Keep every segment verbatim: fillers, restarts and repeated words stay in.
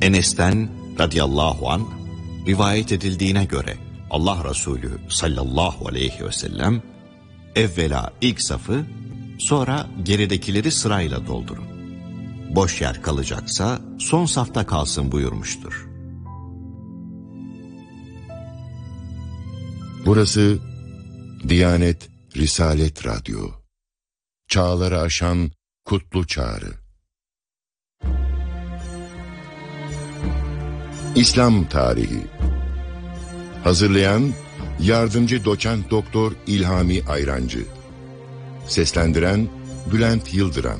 Enes'ten radıyallahu anh rivayet edildiğine göre Allah Resulü sallallahu aleyhi ve sellem evvela ilk safı, sonra geridekileri sırayla doldurun. Boş yer kalacaksa son safta kalsın buyurmuştur. Burası Diyanet Risalet Radyo. Çağları aşan kutlu çağrı. İslam Tarihi. Hazırlayan Yardımcı Doçent Doktor İlhami Ayrancı. Seslendiren Bülent Yıldıran.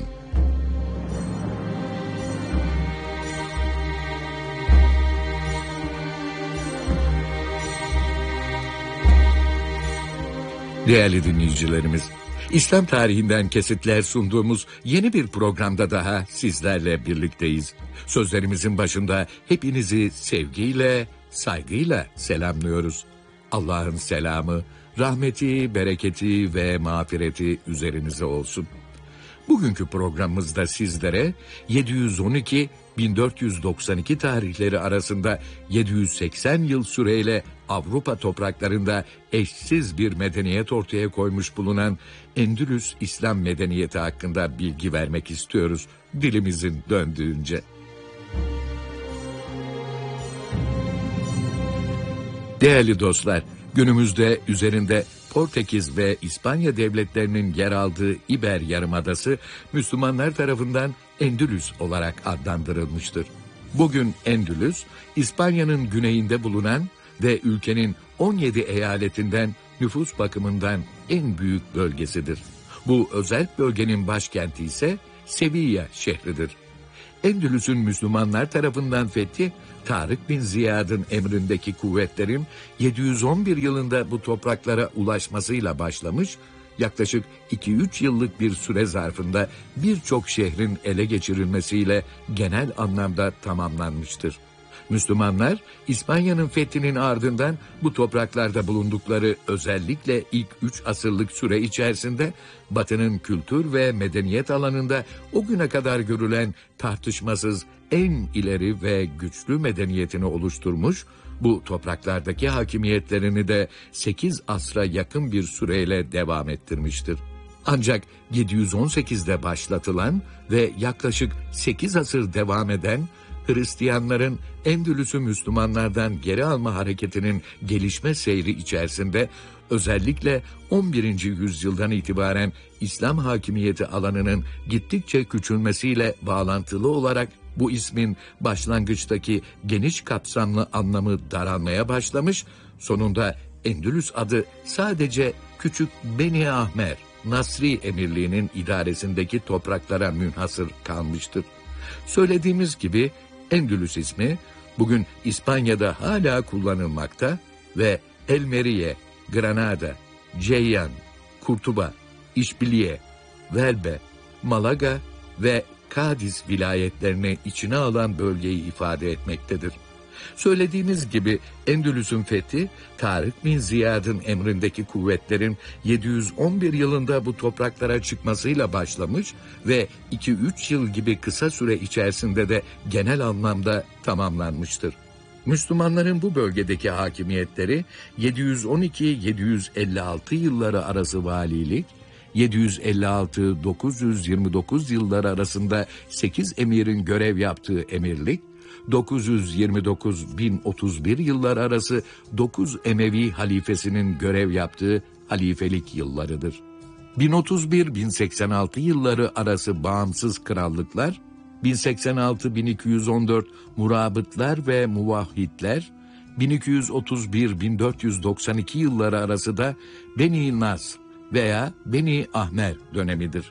Değerli dinleyicilerimiz, İslam tarihinden kesitler sunduğumuz yeni bir programda daha sizlerle birlikteyiz. Sözlerimizin başında hepinizi sevgiyle, saygıyla selamlıyoruz. Allah'ın selamı, rahmeti, bereketi ve mağfireti üzerinize olsun. Bugünkü programımızda sizlere yedi yüz on iki bin dört yüz doksan iki tarihleri arasında yedi yüz seksen yıl süreyle Avrupa topraklarında eşsiz bir medeniyet ortaya koymuş bulunan Endülüs İslam medeniyeti hakkında bilgi vermek istiyoruz dilimizin döndüğünce. Değerli dostlar, günümüzde üzerinde Portekiz ve İspanya devletlerinin yer aldığı İber Yarımadası Müslümanlar tarafından Endülüs olarak adlandırılmıştır. Bugün Endülüs, İspanya'nın güneyinde bulunan ve ülkenin on yedi eyaletinden nüfus bakımından en büyük bölgesidir. Bu özel bölgenin başkenti ise Sevilla şehridir. Endülüs'ün Müslümanlar tarafından fethi, Tarık bin Ziyad'ın emrindeki kuvvetlerin yedi yüz on bir yılında bu topraklara ulaşmasıyla başlamış, yaklaşık iki üç yıllık bir süre zarfında birçok şehrin ele geçirilmesiyle genel anlamda tamamlanmıştır. Müslümanlar, İspanya'nın fethinin ardından bu topraklarda bulundukları özellikle ilk üç asırlık süre içerisinde Batı'nın kültür ve medeniyet alanında o güne kadar görülen tartışmasız en ileri ve güçlü medeniyetini oluşturmuş, bu topraklardaki hakimiyetlerini de sekiz asra yakın bir süreyle devam ettirmiştir. Ancak yedi yüz on sekizde başlatılan ve yaklaşık sekiz asır devam eden Hristiyanların Endülüs'ü Müslümanlardan geri alma hareketinin gelişme seyri içerisinde özellikle on birinci yüzyıldan itibaren İslam hakimiyeti alanının gittikçe küçülmesiyle bağlantılı olarak bu ismin başlangıçtaki geniş kapsamlı anlamı daralmaya başlamış, sonunda Endülüs adı sadece küçük Beni Ahmer, Nasri Emirliği'nin idaresindeki topraklara münhasır kalmıştır. Söylediğimiz gibi Endülüs ismi bugün İspanya'da hala kullanılmakta ve Elmeriye, Granada, Ceyhan, Kurtuba, İşbiliye, Velbe, Malaga ve Kadiz vilayetlerini içine alan bölgeyi ifade etmektedir. Söylediğimiz gibi Endülüs'ün fethi, Tarık bin Ziyad'ın emrindeki kuvvetlerin yedi yüz on bir yılında bu topraklara çıkmasıyla başlamış ve iki üç yıl gibi kısa süre içerisinde de genel anlamda tamamlanmıştır. Müslümanların bu bölgedeki hakimiyetleri yedi yüz on iki yedi yüz elli altı yılları arası valilik, yedi yüz elli altı dokuz yüz yirmi dokuz yılları arasında sekiz emirin görev yaptığı emirlik, dokuz yüz yirmi dokuz bin otuz bir yıllar arası dokuz Emevi halifesinin görev yaptığı halifelik yıllarıdır. bin otuz bir bin seksen altı yılları arası bağımsız krallıklar, bin seksen altı bin iki yüz on dört Murabıtlar ve Muvahhidler, bin iki yüz otuz bir bin dört yüz doksan iki yılları arası da Beni Nasr veya Beni Ahmer dönemidir.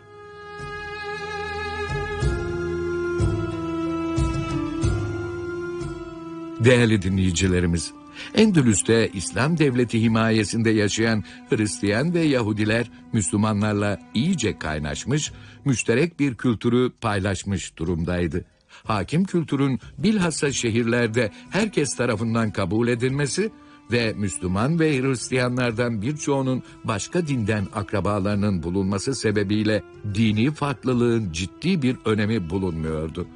Değerli dinleyicilerimiz, Endülüs'te İslam devleti himayesinde yaşayan Hristiyan ve Yahudiler Müslümanlarla iyice kaynaşmış, müşterek bir kültürü paylaşmış durumdaydı. Hakim kültürün bilhassa şehirlerde herkes tarafından kabul edilmesi ve Müslüman ve Hristiyanlardan birçoğunun başka dinden akrabalarının bulunması sebebiyle dini farklılığın ciddi bir önemi bulunmuyordu.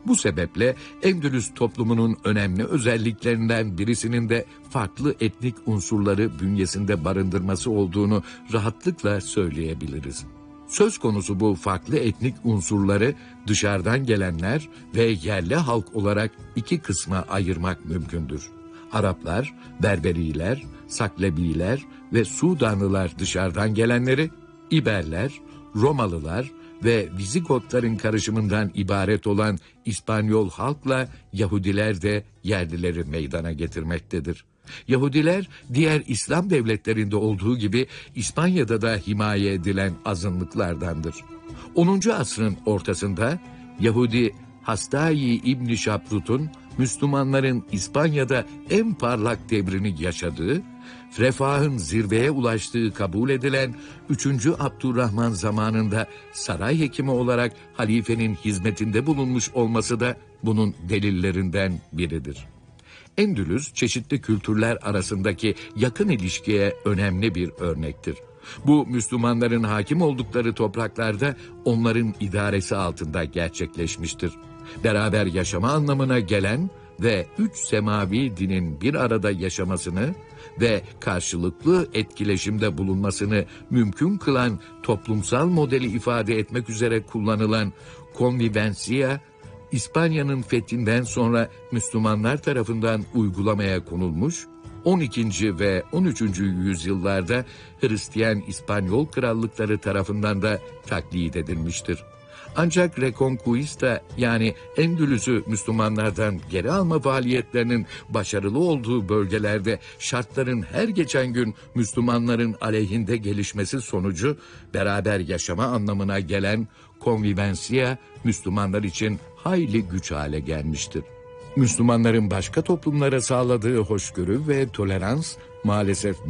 Bu sebeple Endülüs toplumunun önemli özelliklerinden birisinin de farklı etnik unsurları bünyesinde barındırması olduğunu rahatlıkla söyleyebiliriz. Söz konusu bu farklı etnik unsurları dışarıdan gelenler ve yerli halk olarak iki kısma ayırmak mümkündür. Araplar, Berberiler, Saklebiler ve Sudanlılar dışarıdan gelenleri, İberler, Romalılar ve Vizigotların karışımından ibaret olan İspanyol halkla Yahudiler de yerlileri meydana getirmektedir. Yahudiler diğer İslam devletlerinde olduğu gibi İspanya'da da himaye edilen azınlıklardandır. onuncu asrın ortasında Yahudi Hastayi İbn-i Şaprut'un Müslümanların İspanya'da en parlak devrini yaşadığı, refahın zirveye ulaştığı kabul edilen üçüncü Abdurrahman zamanında saray hekimi olarak halifenin hizmetinde bulunmuş olması da bunun delillerinden biridir. Endülüs, çeşitli kültürler arasındaki yakın ilişkiye önemli bir örnektir. Bu, Müslümanların hakim oldukları topraklarda onların idaresi altında gerçekleşmiştir. Beraber yaşama anlamına gelen ve üç semavi dinin bir arada yaşamasını ve karşılıklı etkileşimde bulunmasını mümkün kılan toplumsal modeli ifade etmek üzere kullanılan konvivensiya, İspanya'nın fethinden sonra Müslümanlar tarafından uygulamaya konulmuş, on ikinci ve on üçüncü yüzyıllarda Hristiyan İspanyol krallıkları tarafından da taklit edilmiştir. Ancak Reconquista, yani Endülüs'ü Müslümanlardan geri alma faaliyetlerinin başarılı olduğu bölgelerde şartların her geçen gün Müslümanların aleyhinde gelişmesi sonucu beraber yaşama anlamına gelen konvivensiya Müslümanlar için hayli güç hale gelmiştir. Müslümanların başka toplumlara sağladığı hoşgörü ve tolerans maalesef